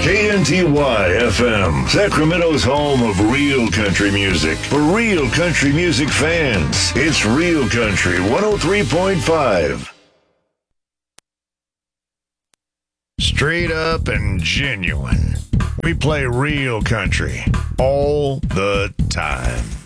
KNTY FM, Sacramento's home of real country music. For real country music fans, it's Real Country 103.5. Straight up and genuine. We play real country all the time.